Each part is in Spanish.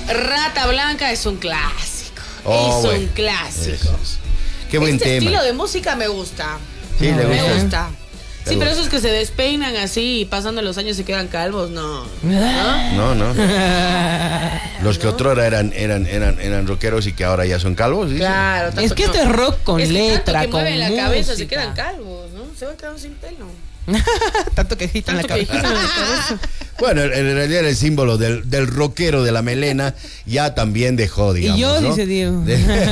Rata Blanca es un clásico. Oh, es un clásico. Qué buen este tema. estilo de música me gusta. Sí, le gusta. Me gusta. Me Sí, pero gusta. esos que se despeinan así y pasando los años se quedan calvos, no. No. Los que otrora eran rockeros y que ahora ya son calvos. ¿Sí? Claro. Es que esto es rock con es que letra, tanto que con mueven la cabeza se música. quedan calvos, ¿no? Se van quedando sin pelo. Tanto que agitan la Tanto que cabeza. agitan la cabeza. Bueno, en realidad el símbolo del rockero de la melena ya también dejó, digamos. Y yo, ¿no? dice Diego.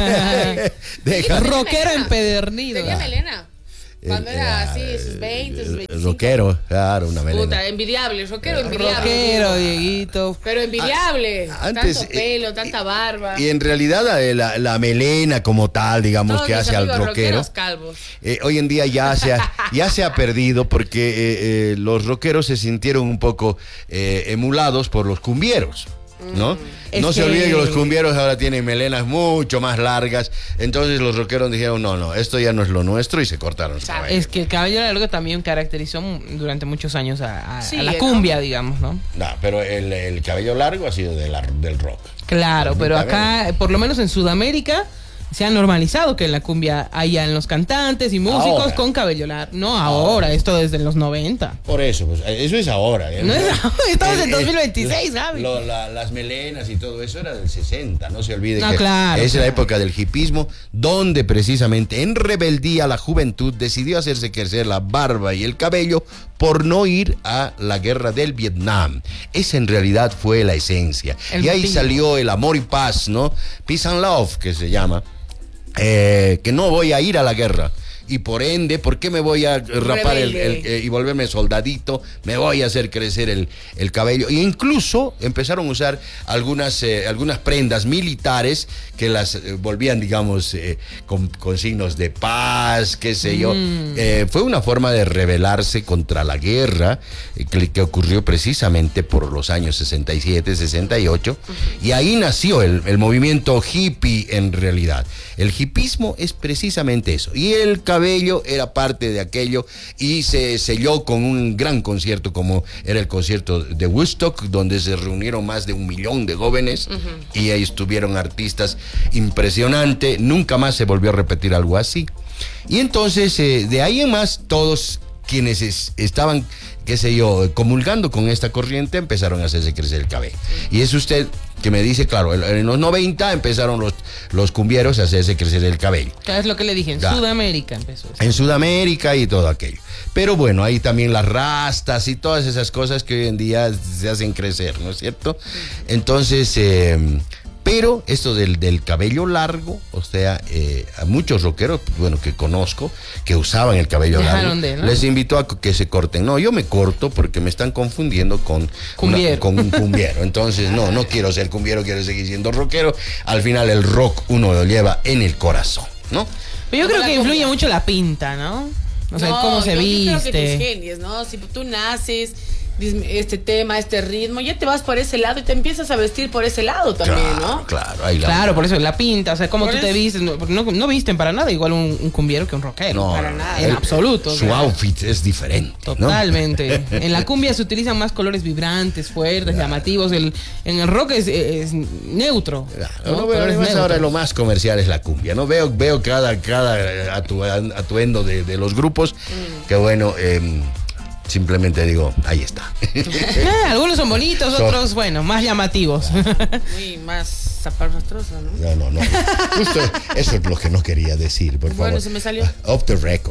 Deja. Rockero empedernido. Tenía melena. Cuando era así, sus 20, sus 25. Rockero, claro, una melena. Puta, envidiable, rockero envidiable. Rockero, Dieguito. Pero envidiable. Antes, tanto pelo, tanta barba. Y en realidad la melena como tal, digamos, Todos que mis hace al amigos rockero, rockeros calvos. hoy en día ya se ha perdido porque los rockeros se sintieron un poco emulados por los cumbieros, ¿no? No se olviden que los cumbieros ahora tienen melenas mucho más largas, entonces los rockeros dijeron, no, esto ya no es lo nuestro y se cortaron su cabello. Es que el cabello largo también caracterizó durante muchos años a Sí, la cumbia, digamos, ¿no? No, pero el cabello largo ha sido del rock. Claro, pero acá, por lo menos en Sudamérica, se ha normalizado que en la cumbia hayan los cantantes y músicos Ahora. con cabello largo. No ahora, esto desde los 90. Por eso, pues, eso es ahora. No es ahora, estamos en 2026, Gaby. Las melenas y todo eso era del 60, no se olvide No, que claro, es la claro. época del hipismo, donde precisamente en rebeldía la juventud decidió hacerse crecer la barba y el cabello por no ir a la guerra del Vietnam. Esa en realidad fue la esencia. Y ahí salió el amor y paz, ¿no? Peace and Love, que se llama. Que no voy a ir a la guerra. Y por ende, ¿por qué me voy a rapar y volverme soldadito? Me voy a hacer crecer el cabello. E incluso empezaron a usar algunas prendas militares que las volvían, digamos, con signos de paz, qué sé yo. Fue una forma de rebelarse contra la guerra que ocurrió precisamente por los años 67, 68. Y ahí nació el movimiento hippie en realidad. El hippismo es precisamente eso. Y el cabello era parte de aquello y se selló con un gran concierto como era el concierto de Woodstock, donde se reunieron más de 1 millón de jóvenes y ahí estuvieron artistas impresionantes. Nunca más se volvió a repetir algo así. Y entonces, de ahí en más, todos quienes estaban, qué sé yo, comulgando con esta corriente, empezaron a hacerse crecer el cabello. Y es usted que me dice, claro, en los 90 empezaron los cumbieros a hacerse crecer el cabello. Es lo que le dije, en Ya. Sudamérica empezó eso. En Sudamérica y todo aquello. Pero bueno, hay también las rastas y todas esas cosas que hoy en día se hacen crecer, ¿no es cierto? Entonces, pero esto del cabello largo, o sea, a muchos rockeros, bueno, que conozco, que usaban el cabello Dejaron largo, ¿no? les invito a que se corten. No, yo me corto porque me están confundiendo con un cumbiero. Entonces, no quiero ser cumbiero, quiero seguir siendo rockero. Al final el rock uno lo lleva en el corazón, ¿no? Pero yo creo que influye mucho la pinta, ¿no? O sea, cómo se yo creo que tus viste. genios, ¿no? Si tú naces, este tema, este ritmo, ya te vas por ese lado y te empiezas a vestir por ese lado también, ¿no? Claro, Claro, por eso la pinta, o sea, cómo Por tú te eso. vistes, no visten para nada igual un cumbiero que un rockero. No, para nada. En absoluto. o Su sea, outfit es diferente, ¿no? Totalmente. En la cumbia se utilizan más colores vibrantes, fuertes, llamativos. En el rock es neutro. No, veo, Colores además neutros. ahora lo más comercial es la cumbia, ¿no? Veo cada atuendo de los grupos, que bueno, simplemente digo, ahí está. Algunos son bonitos, otros, bueno, más llamativos. Muy más zaparrastroso, ¿no? No. Justo eso es lo que no quería decir, por favor. Bueno, se me salió. Off the record.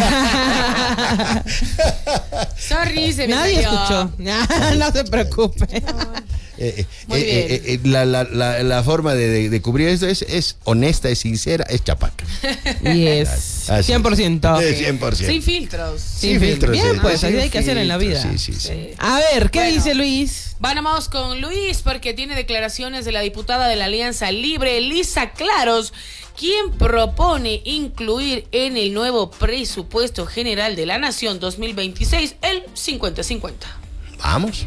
Sorry, se me Nadie salió. escuchó. No se preocupe. Muy bien. La forma de cubrir esto es honesta, es sincera, es chapaca. Yes. Así es. 100%. 100%. Sin filtros. Sin filtros, Bien, sí. pues, así Sin hay que hacer en la vida. Sí. A ver, ¿qué Bueno. dice Luis? Vamos con Luis porque tiene declaraciones de la diputada de la Alianza Libre, Elisa Claros, quien propone incluir en el nuevo presupuesto general de la Nación 2026 el 50-50. Vamos.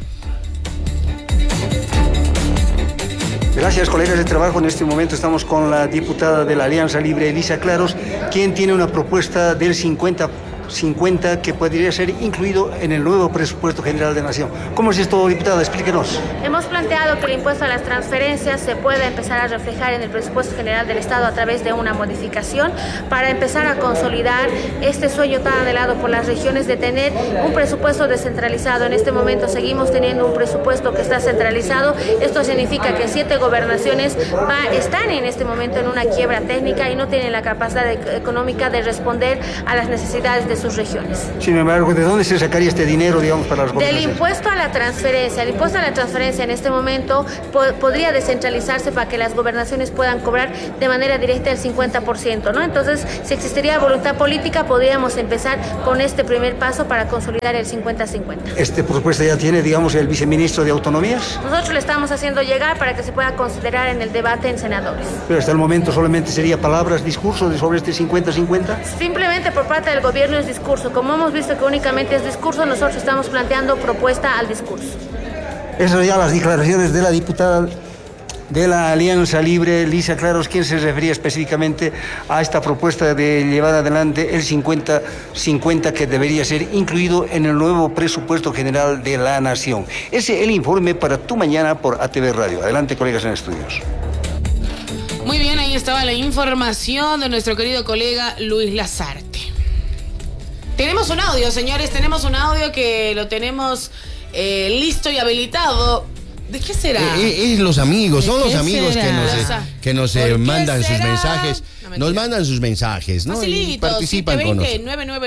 Gracias, colegas de trabajo. En este momento estamos con la diputada de la Alianza Libre, Elisa Claros, quien tiene una propuesta del 50% 50 que podría ser incluido en el nuevo presupuesto general de la Nación. ¿Cómo es esto, diputada? Explíquenos. Hemos planteado que el impuesto a las transferencias se pueda empezar a reflejar en el presupuesto general del Estado a través de una modificación para empezar a consolidar este sueño tan anhelado por las regiones de tener un presupuesto descentralizado. En este momento seguimos teniendo un presupuesto que está centralizado. Esto significa que 7 gobernaciones están en este momento en una quiebra técnica y no tienen la capacidad económica de responder a las necesidades de sus regiones. Sin embargo, ¿de dónde se sacaría este dinero, digamos, para las gobernaciones? Del impuesto a la transferencia. El impuesto a la transferencia en este momento podría descentralizarse para que las gobernaciones puedan cobrar de manera directa el 50%, ¿no? Entonces, si existiría voluntad política, podríamos empezar con este primer paso para consolidar el 50-50. ¿Este presupuesto ya tiene, digamos, el viceministro de Autonomías? Nosotros le estamos haciendo llegar para que se pueda considerar en el debate en senadores. Pero hasta el momento solamente sería palabras, discursos sobre este 50-50. Simplemente por parte del gobierno es discurso. Como hemos visto que únicamente es discurso, nosotros estamos planteando propuesta al discurso. Esas son ya las declaraciones de la diputada de la Alianza Libre, Lisa Claros, quien se refería específicamente a esta propuesta de llevar adelante el 50-50 que debería ser incluido en el nuevo presupuesto general de la Nación. Ese es el informe para Tu Mañana por ATV Radio. Adelante, colegas en estudios. Muy bien, ahí estaba la información de nuestro querido colega Luis Lazarte. Tenemos un audio, señores, tenemos un audio que lo tenemos listo y habilitado. ¿De qué será? Es los amigos, son los amigos será? que nos ¿Por qué mandan sus será? mensajes. No, Nos mandan sus mensajes, ¿no? Y participan con nosotros.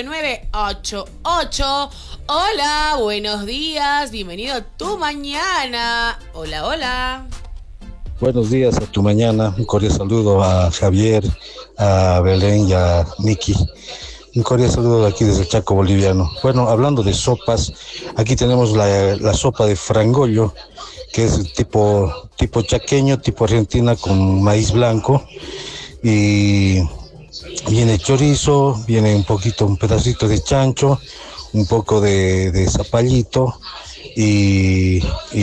999-88. Hola, buenos días, bienvenido a Tu Mañana. Hola, hola. Buenos días a Tu Mañana, un cordial saludo a Javier, a Belén y a Miki. Un cordial saludo de aquí desde el Chaco boliviano. Bueno, hablando de sopas, aquí tenemos la sopa de frangollo, que es tipo chaqueño, tipo argentina, con maíz blanco. Y viene chorizo, viene un pedacito de chancho, un poco de zapallito. Y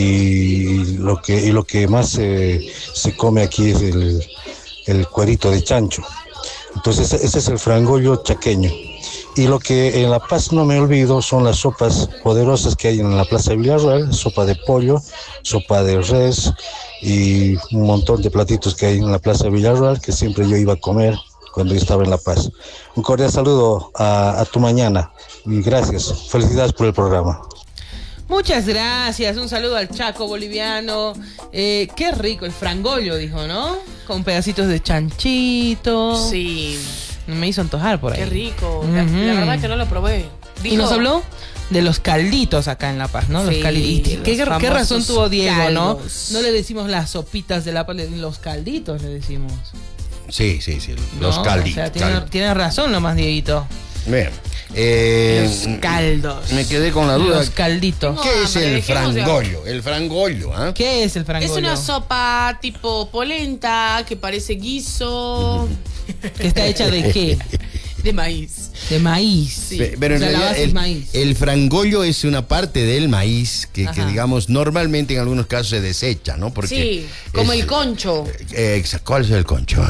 lo que más se come aquí es el cuerito de chancho. Entonces ese es el frangollo chaqueño. Y lo que en La Paz no me olvido son las sopas poderosas que hay en la Plaza de Villarreal: sopa de pollo, sopa de res y un montón de platitos que hay en la Plaza de Villarreal que siempre yo iba a comer cuando yo estaba en La Paz. Un cordial saludo a Tu Mañana y gracias, felicidades por el programa. Muchas gracias, un saludo al Chaco boliviano. Qué rico el frangollo, dijo, ¿no? Con pedacitos de chanchito. Sí. Me hizo antojar por ahí. Qué rico. La verdad que no lo probé. Y nos habló de los calditos acá en La Paz, ¿no? Sí, Los calditos. ¿Qué razón tuvo Diego, caldos. no? No le decimos las sopitas de La Paz, los calditos le decimos. Sí, los ¿No? calditos. O sea, tiene razón nomás, Dieguito. Bien. Los caldos. Me quedé con la duda. Los calditos. ¿Qué es el dejemos de- frangollo? El frangollo, ¿ah? ¿Qué es el frangollo? Es una sopa tipo polenta que parece guiso ¿Que está hecha de qué? de maíz. De maíz. Sí. Pero en O sea, la realidad base es maíz. el frangollo es una parte del maíz que Ajá. digamos normalmente en algunos casos se desecha, ¿no? Porque Sí, como es- el concho. ¿Cuál es el concho?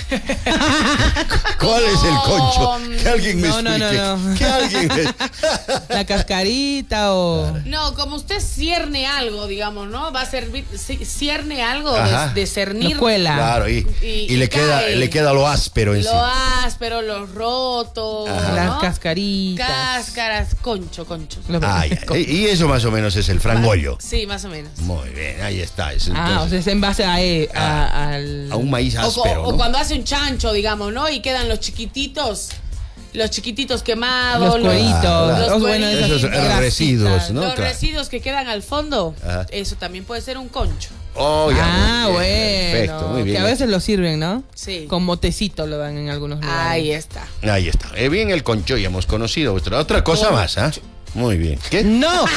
¿Cuál es el concho? Que alguien me No, no, explique. no. Que alguien me... La cascarita o... No, como usted cierne algo, digamos, ¿no? Va a servir, cierne algo Ajá. de cernir. Lo cuela. Claro, y le cae. queda lo áspero en sí. Lo áspero, los rotos, Ajá. Las ¿no? cascaritas. Cáscaras, conchos. Y eso más o menos es el frangollo. Sí, más o menos. Muy bien, ahí está. Es O sea, entonces, es en base al... a un maíz O, áspero, o ¿no? cuando hace un chancho, digamos, ¿no? Y quedan los chiquititos quemados. Los cueritos. Claro. Bueno, esas Esos grasitas. residuos, ¿no? Los Claro. residuos que quedan al fondo, Ajá. eso también puede ser un concho. Oh, ya, muy bien, Bueno. Perfecto, muy bien. Que a veces lo sirven, ¿no? Sí. Con motecito lo dan en algunos lugares. Ahí está. Ahí está. Bien el concho, ya hemos conocido otra cosa más, ¿ah? Muy bien. ¿Qué? ¡No!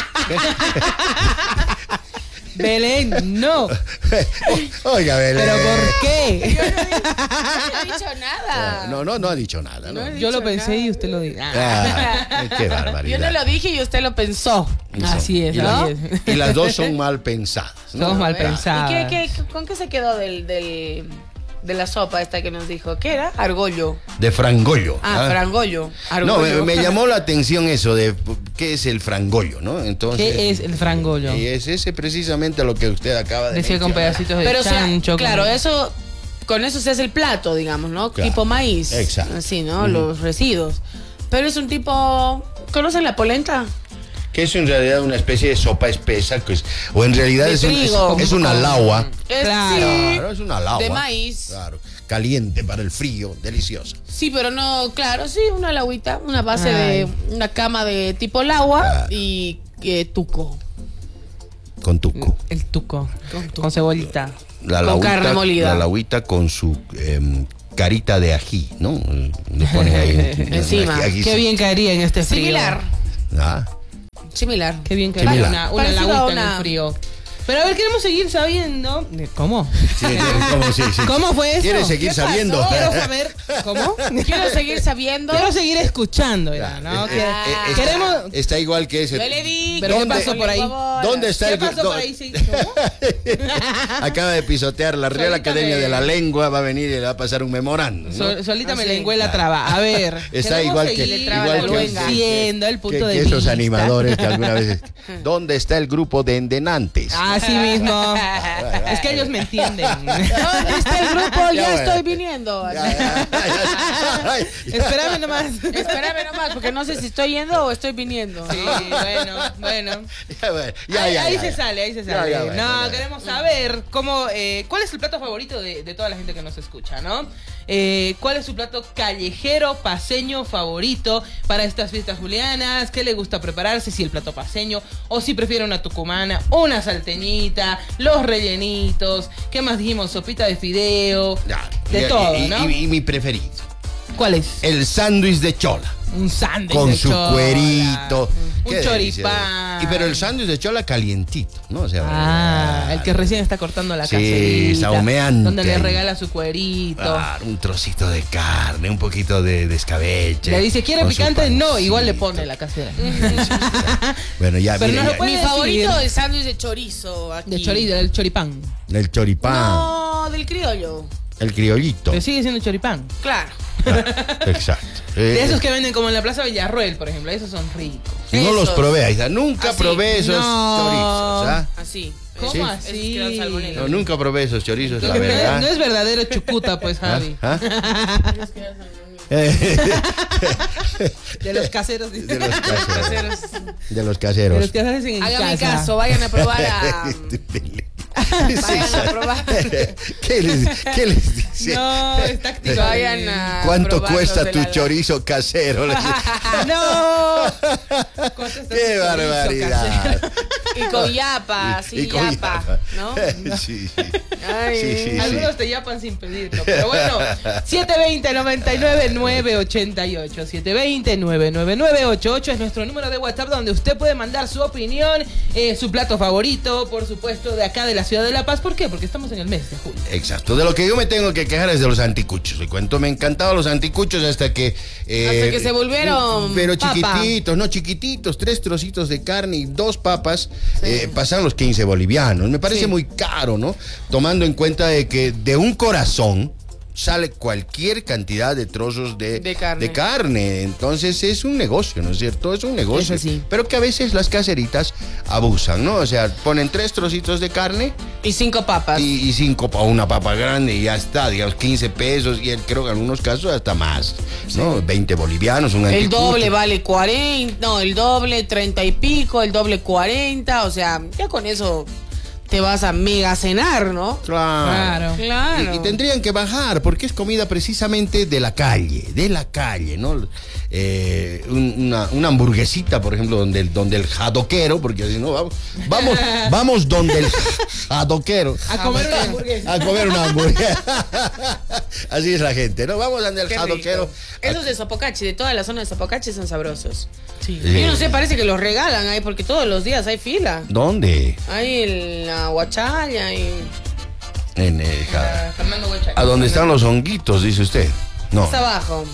Belén, no. Oiga, Belén. ¿Pero por qué? Yo no he dicho nada. No ha dicho nada, ¿no? No he Yo lo dicho pensé nada. y usted lo dijo. Qué barbaridad. Yo no lo dije y usted lo pensó. Así es, Y, así es. y las dos son mal pensadas, ¿no? Somos mal ¿Y pensadas. con qué se quedó del de la sopa esta que nos dijo. ¿Qué era? Argollo. De frangollo. Frangollo. No, me llamó la atención eso de qué es el frangollo, ¿no? Entonces, ¿Qué es el frangollo? Y es ese precisamente lo que usted acaba de Decía con mencionar. pedacitos de Pero, o sea, chancho. claro, con- eso, con eso se hace el plato, digamos, ¿no? Claro. Tipo maíz. Exacto. Así, ¿no? Los residuos. Pero es un tipo... ¿Conocen la polenta? Que es en realidad una especie de sopa espesa, o en realidad De trigo. es una lagua. Claro. Claro, es una lagua. De maíz. Claro, caliente para el frío, deliciosa. Sí, pero no, claro, sí, una lagüita, una base Ay. de una cama de tipo lagua Claro. y tuco. Con tuco. El tuco. Con tuco. Con cebollita. La Con lagüita, carne molida. La lagüita con su carita de ají, ¿no? Le pones ahí Encima. ají- Qué bien caería en este frío. Similar, Ah, similar. Qué bien caería Similar. una Parecido lagüita a en una- el frío. Pero a ver, queremos seguir sabiendo. ¿Cómo? sí, ¿cómo, sí, sí. ¿Cómo fue eso? ¿Quieres seguir ¿Qué sabiendo? pasó? Quiero saber. ¿Cómo? Quiero seguir sabiendo. Quiero seguir escuchando, ya, ¿no? Queremos. Está igual que ese. Yo le di. ¿Pero qué ¿Dónde- pasó por ahí? ¿Dónde está ¿Qué el pasó por ahí? Sí, ¿cómo? Acaba de pisotear la Real Solita Academia me- de la Lengua, va a venir y le va a pasar un memorando, ¿no? Solita me Así. lengué la traba. A ver. Está queremos igual que, seguir igual que- conociendo el punto de que vista. esos animadores que alguna vez. ¿Dónde está el grupo de endenantes? Así mismo. Es que ellos me entienden. ¿Dónde está el grupo? Ya bueno. estoy viniendo. Ay, Espérame nomás. Espérame nomás, porque no sé si estoy yendo o estoy viniendo. Sí, bueno. ya, bueno, Ahí ya. se sale, ahí se Ya, sale. ya, bueno, no, ya. queremos saber cómo, cuál es el plato favorito de toda la gente que nos escucha, ¿no? ¿Cuál es su plato callejero, paseño favorito para estas fiestas julianas? ¿Qué le gusta prepararse? Si el plato paseño o si prefiere una tucumana, una salteñita, los rellenitos, ¿qué más dijimos? Sopita de fideo, Ya, de todo, ¿no? Y mi preferido, ¿Cuál es? el sándwich de chola. Un sándwich Con de su chola, cuerito. un Qué delicia. choripán. Pero el sándwich de chola calientito, ¿no? O sea, El que recién está cortando la Sí, caserita, sahumeante. donde le regala su cuerito. claro, un trocito de carne, un poquito de escabeche. Le dice, ¿quiere con su picante? No, igual le pancito. pone la casera. Bueno, ya, Pero mire, no lo ya, puede Mi decir. favorito es sándwich de chorizo aquí. De chorizo, del choripán. el choripán, No, del criollo. el criollito. Pero sigue siendo choripán. Claro. Exacto. De esos que venden como en la Plaza Villarroel, por ejemplo. Esos son ricos. No los esos. probé, Aida. Nunca Así. probé esos No. chorizos, ¿ah? Así. ¿Cómo Sí. así? Es que dan salmonela. No, nunca probé esos chorizos, la No verdad. es verdadero chucuta, pues, Javi. ¿Ah? De los caseros. De los caseros. De los De los caseros. que hacen en Hágame casa. caso, vayan a probar a. Vayan a probar. ¿Qué les dice? No, es táctico. Vayan a. ¿Cuánto probar cuesta los tu de la- chorizo casero? ¡No! ¿Cuánto está tu ¡Qué chorizo barbaridad! casero? Y con yapa, sí, Y con yapa, yapa. ¿no? Sí, sí. Ay. Sí, sí, sí. Algunos te llapan sin pedirlo, pero bueno, 720-99-988, 720-99988 es nuestro número de WhatsApp donde usted puede mandar su opinión, su plato favorito, por supuesto, de acá de la ciudad de La Paz. ¿Por qué? Porque estamos en el mes de julio. Exacto. De lo que yo me tengo que quejar es de los anticuchos. Le cuento, me encantaban los anticuchos hasta que... Hasta que se volvieron Pero papa. chiquititos, no chiquititos, 3 trocitos de carne y 2 papas, pasan los 15 bolivianos. Me parece Sí. muy caro, ¿no? Tomando en cuenta de que de un corazón sale cualquier cantidad de trozos de carne. Entonces es un negocio, ¿no es cierto? Es un negocio. Es así. Pero que a veces las caseritas abusan, ¿no? O sea, ponen 3 trocitos de carne Y 5 papas. y 5 para una papa grande y ya está, digamos, 15 pesos y creo que en algunos casos hasta más, ¿no? 20 bolivianos, un El anticucho. doble vale 40, no, el doble 30 y pico, el doble 40, o sea, ya con eso te vas a mega cenar, ¿no? Claro. Claro. Y tendrían que bajar porque es comida precisamente de la calle, ¿no? Una hamburguesita, por ejemplo, donde el jadoquero, porque así no, vamos donde el jadoquero. A comer una hamburguesa. A comer una hamburguesa. Así es la gente, ¿no? Vamos donde el Qué jadoquero. rico. Esos de Sopocachi, de toda la zona de Sopocachi son sabrosos. Sí. Sí. Yo no sé, parece que los regalan ahí porque todos los días hay fila. ¿Dónde? Hay en la Huachalla y En Fernando Huecha. ¿A dónde están los honguitos, dice usted? No. más abajo.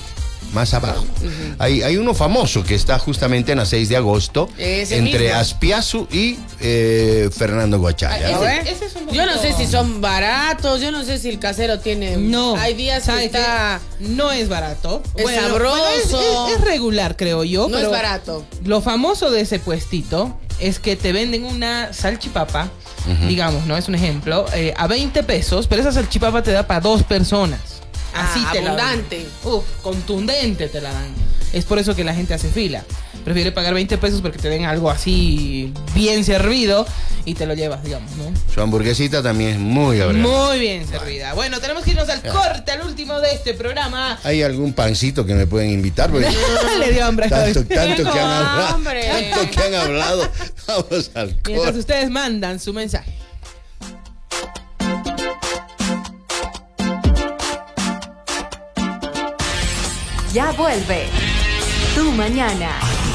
más abajo. Hay uno famoso que está justamente en la 6 de agosto, Ese entre mismo. Aspiazu y Fernando Guachaya. ¿no? Ese es un Yo no sé poquito- si son baratos, yo no sé si el casero tiene... No. Hay días que ¿Sabe está... qué? No es barato. Es sabroso. Es regular, creo yo. No es pero barato. Lo famoso de ese puestito es que te venden una salchipapa, digamos, ¿no? Es un ejemplo, a 20 pesos, pero esa salchipapa te da para 2 personas. Así te abundante. la dan. Contundente te la dan. Es por eso que la gente hace fila. Prefiere pagar 20 pesos porque te den algo así bien servido y te lo llevas, digamos, ¿no? Su hamburguesita también es muy abril. Muy bien servida. Bueno, tenemos que irnos al corte, al último de este programa. ¿Hay algún pancito que me pueden invitar? Porque Le dio hambre. tanto que Tengo han hablado. hambre. Tanto que han hablado. Vamos al Mientras corte. ustedes mandan su mensaje. Ya vuelve Tu Mañana.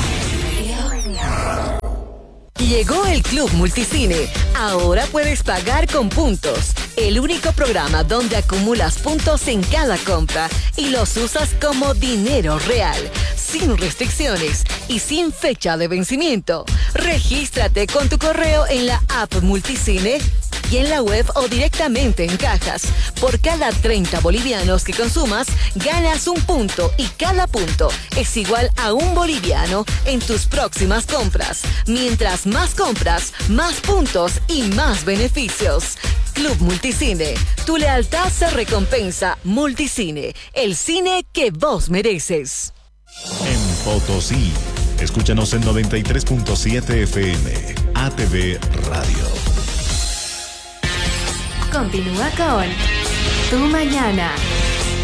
Llegó el Club Multicine. Ahora puedes pagar con puntos. El único programa donde acumulas puntos en cada compra y los usas como dinero real, sin restricciones y sin fecha de vencimiento. Regístrate con tu correo en la app Multicine y en la web o directamente en cajas. Por cada 30 bolivianos que consumas, ganas un punto y cada punto es igual a un boliviano en tus próximas compras. Mientras más compras, más puntos y más beneficios. Club Multicine. Tu lealtad se recompensa. Multicine. El cine que vos mereces. En Potosí, escúchanos en 93.7 FM, ATV Radio. Continúa con Tu Mañana.